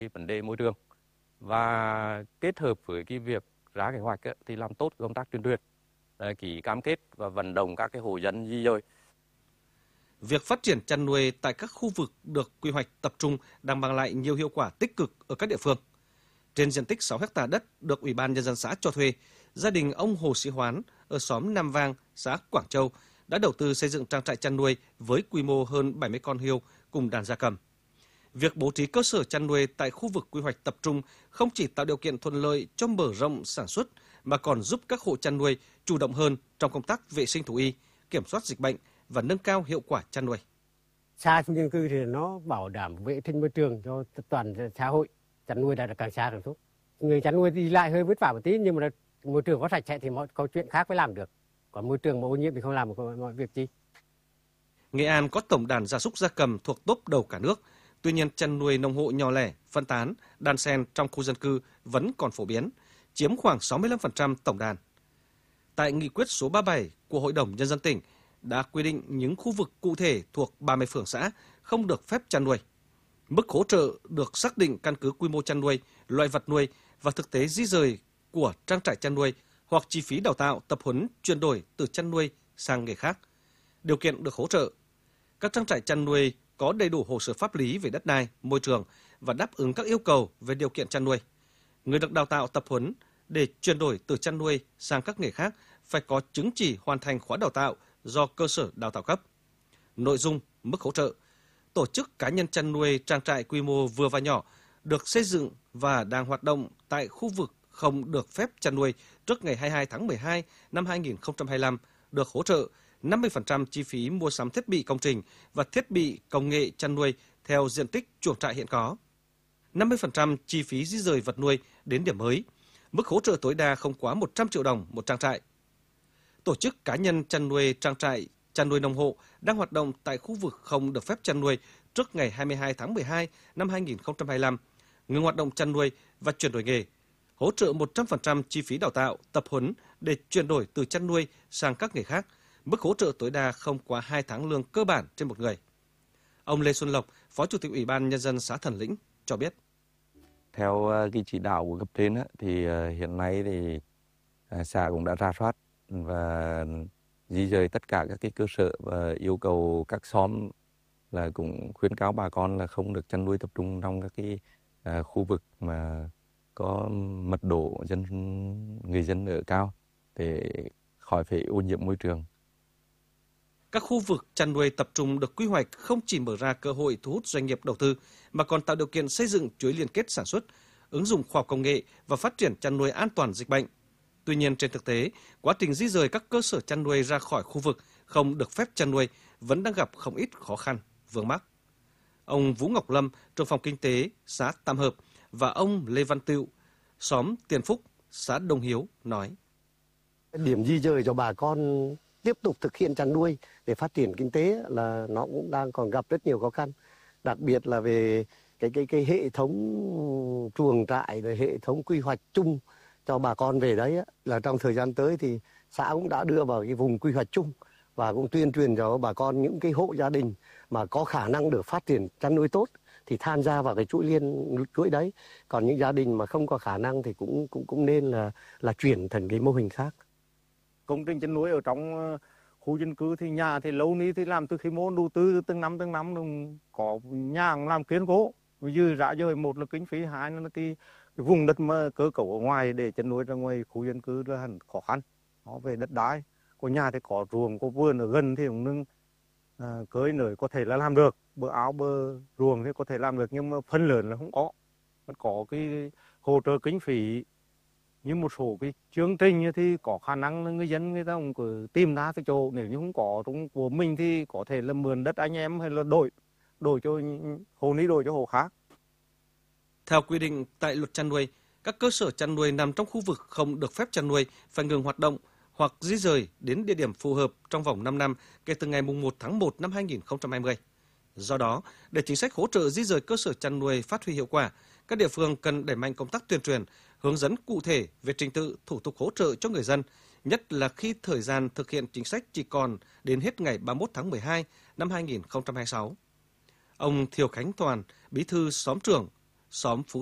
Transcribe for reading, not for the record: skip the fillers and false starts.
cái vấn đề môi trường và kết hợp với cái việc ra kế hoạch thì làm tốt công tác tuyên truyền, ký cam kết và vận động các cái hộ dân di dời. Việc phát triển chăn nuôi tại các khu vực được quy hoạch tập trung đang mang lại nhiều hiệu quả tích cực ở các địa phương. Trên diện tích 6 ha đất được Ủy ban Nhân dân xã cho thuê, gia đình ông Hồ Sĩ Hoán ở xóm Nam Vang, xã Quảng Châu đã đầu tư xây dựng trang trại chăn nuôi với quy mô hơn 70 con hươu cùng đàn gia cầm. Việc bố trí cơ sở chăn nuôi tại khu vực quy hoạch tập trung không chỉ tạo điều kiện thuận lợi cho mở rộng sản xuất mà còn giúp các hộ chăn nuôi chủ động hơn trong công tác vệ sinh thú y, kiểm soát dịch bệnh và nâng cao hiệu quả chăn nuôi. Xa khu dân cư thì nó bảo đảm vệ sinh môi trường cho toàn xã hội. Chăn nuôi là càng xa càng tốt. Người chăn nuôi đi lại hơi vất vả một tí nhưng mà môi trường có sạch sẽ thì mọi câu chuyện khác mới làm được. Còn môi trường mà ô nhiễm thì không làm được mọi việc chi. Nghệ An có tổng đàn gia súc gia cầm thuộc top đầu cả nước. Tuy nhiên chăn nuôi nông hộ nhỏ lẻ, phân tán, đan xen trong khu dân cư vẫn còn phổ biến, chiếm khoảng 65% tổng đàn. Tại nghị quyết số 37 của Hội đồng Nhân dân tỉnh đã quy định những khu vực cụ thể thuộc 30 phường xã không được phép chăn nuôi. Mức hỗ trợ được xác định căn cứ quy mô chăn nuôi, loại vật nuôi và thực tế di rời của trang trại chăn nuôi hoặc chi phí đào tạo, tập huấn, chuyển đổi từ chăn nuôi sang nghề khác. Điều kiện được hỗ trợ. Các trang trại chăn nuôi có đầy đủ hồ sơ pháp lý về đất đai, môi trường và đáp ứng các yêu cầu về điều kiện chăn nuôi. Người được đào tạo tập huấn để chuyển đổi từ chăn nuôi sang các nghề khác phải có chứng chỉ hoàn thành khóa đào tạo do cơ sở đào tạo cấp. Nội dung, mức hỗ trợ. Tổ chức cá nhân chăn nuôi trang trại quy mô vừa và nhỏ được xây dựng và đang hoạt động tại khu vực không được phép chăn nuôi trước ngày 22 tháng 12 năm 2025 được hỗ trợ 50% chi phí mua sắm thiết bị công trình và thiết bị công nghệ chăn nuôi theo diện tích chuồng trại hiện có. 50% chi phí di rời vật nuôi đến điểm mới. Mức hỗ trợ tối đa không quá 100 triệu đồng một trang trại. Tổ chức cá nhân chăn nuôi trang trại, chăn nuôi nông hộ đang hoạt động tại khu vực không được phép chăn nuôi trước ngày 22 tháng 12 năm 2025, ngừng hoạt động chăn nuôi và chuyển đổi nghề, hỗ trợ 100% chi phí đào tạo, tập huấn để chuyển đổi từ chăn nuôi sang các nghề khác, mức hỗ trợ tối đa không quá 2 tháng lương cơ bản trên một người. Ông Lê Xuân Lộc, Phó Chủ tịch Ủy ban Nhân dân xã Thần Lĩnh cho biết. Theo cái chỉ đạo của cấp trên thì hiện nay thì xã cũng đã rà soát và di dời tất cả các cái cơ sở và yêu cầu các xóm là cũng khuyến cáo bà con là không được chăn nuôi tập trung trong các cái khu vực mà có mật độ người dân ở cao để khỏi phải ô nhiễm môi trường. Các khu vực chăn nuôi tập trung được quy hoạch không chỉ mở ra cơ hội thu hút doanh nghiệp đầu tư mà còn tạo điều kiện xây dựng chuỗi liên kết sản xuất, ứng dụng khoa học công nghệ và phát triển chăn nuôi an toàn dịch bệnh. Tuy nhiên trên thực tế, quá trình di rời các cơ sở chăn nuôi ra khỏi khu vực không được phép chăn nuôi vẫn đang gặp không ít khó khăn, vướng mắc. Ông Vũ Ngọc Lâm, trưởng phòng kinh tế xã Tam Hợp và ông Lê Văn Tựu, xóm Tiền Phúc, xã Đông Hiếu nói: Điểm di dời cho bà con tiếp tục thực hiện chăn nuôi để phát triển kinh tế là nó cũng đang còn gặp rất nhiều khó khăn, đặc biệt là về cái hệ thống chuồng trại rồi hệ thống quy hoạch chung cho bà con về đấy là trong thời gian tới thì xã cũng đã đưa vào cái vùng quy hoạch chung và cũng tuyên truyền cho bà con những cái hộ gia đình mà có khả năng được phát triển chăn nuôi tốt thì tham gia vào cái chuỗi đấy, còn những gia đình mà không có khả năng thì cũng nên là chuyển thành cái mô hình khác. Công trình chăn nuôi ở trong khu dân cư thì nhà thì lâu nay thì làm từ khi môn đầu tư từng năm có nhà làm kiên cố, dư rã rồi, một là kinh phí, hai là cái vùng đất mà cơ cấu ở ngoài để chăn nuôi ra ngoài khu dân cư là hẳn khó khăn. Nó về đất đai, có nhà thì có ruộng, có vườn ở gần thì cũng nâng cưới nới có thể là làm được, bờ áo bờ ruộng thì có thể làm được, nhưng mà phân lớn là không có. Vẫn có cái hỗ trợ kinh phí như một số cái chương trình thì có khả năng là người dân người ta cũng cứ tìm ra cái chỗ, nếu như không có trong của mình thì có thể là mượn đất anh em hay là đổi cho hộ ní, đổi cho hộ khác. Theo quy định tại luật chăn nuôi, các cơ sở chăn nuôi nằm trong khu vực không được phép chăn nuôi phải ngừng hoạt động hoặc di rời đến địa điểm phù hợp trong vòng 5 năm kể từ ngày 1 tháng 1 năm 2020. Do đó, để chính sách hỗ trợ di rời cơ sở chăn nuôi phát huy hiệu quả, các địa phương cần đẩy mạnh công tác tuyên truyền, hướng dẫn cụ thể về trình tự, thủ tục hỗ trợ cho người dân, nhất là khi thời gian thực hiện chính sách chỉ còn đến hết ngày 31 tháng 12 năm 2026. Ông Thiều Khánh Toàn, bí thư xóm trưởng xóm Phú